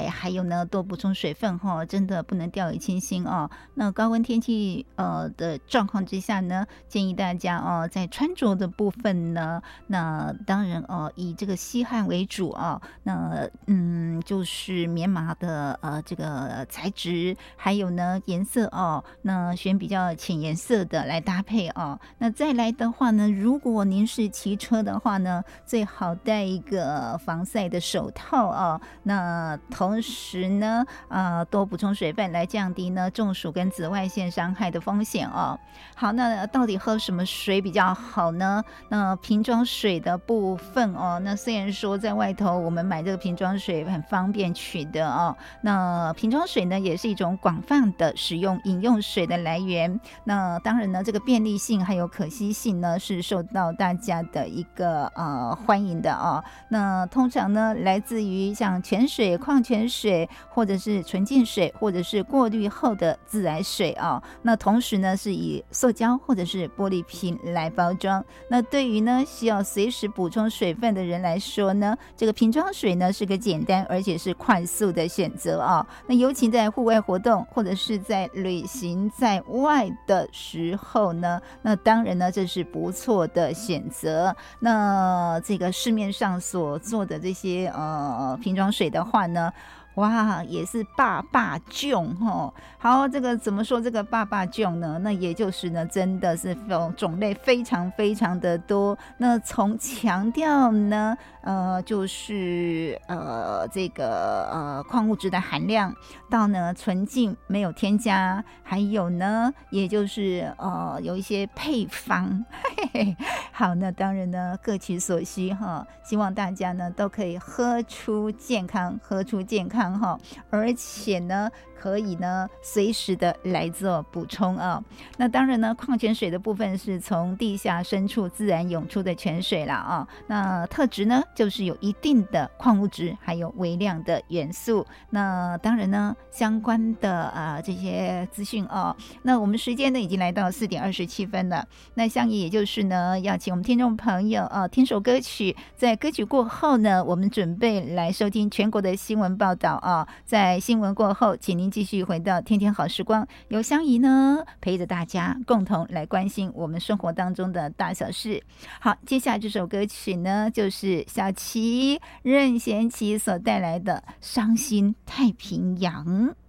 还有呢多补充水分真的不能掉以轻心那高温天气的状况之下呢，建议大家在穿着的部分呢，那当然以这个吸汗为主那就是棉麻的这个材质，还有呢颜色那选比较浅颜色的来搭配那再来的话呢，如果您是骑车的话呢，最好戴一个防晒的手套那同时呢多补充水分来降低呢中暑跟紫外线伤害的风险好，那到底喝什么水比较好呢？那瓶装水的部分那虽然说在外头我们买这个瓶装水很方便取得那瓶装水呢也是一种广泛的使用饮用水的来源。那当然呢，这个便利性还有可惜性呢是受到大家的一个欢迎的那通常呢来自于像泉水、矿泉水，或者是纯净水，或者是过滤后的自来水那同时呢是以塑胶或者是玻璃瓶来包装。那对于呢需要随时补充水分的人来说呢，这个瓶装水呢是个简单而且是快速的选择那尤其在户外活动或者是在旅行在外的时候呢，那当然呢这是不错的选择。那这个市面上所做的这些瓶装水的话呢，哇，也是霸囧好，这个怎么说这个霸囧呢？那也就是呢，真的是种类非常非常的多。那从强调呢，就是这个矿物质的含量，到呢纯净没有添加，还有呢，也就是有一些配方。嘿嘿，好，那当然呢，各取所需希望大家呢都可以喝出健康，而且呢可以呢随时的来做补充那当然呢，矿泉水的部分是从地下深处自然涌出的泉水啦那特质呢就是有一定的矿物质还有微量的元素。那当然呢相关的这些资讯那我们时间呢已经来到4点27分了。那相宜也就是呢要请我们听众朋友听首歌曲，在歌曲过后呢，我们准备来收听全国的新闻报道在新闻过后，请您继续回到天天好时光，由香怡呢陪着大家共同来关心我们生活当中的大小事。好，接下来这首歌曲呢就是小齐任贤齐所带来的《伤心太平洋》。